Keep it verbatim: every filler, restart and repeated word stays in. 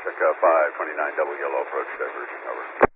Check uh, five twenty-nine double yellow approach diversion, over.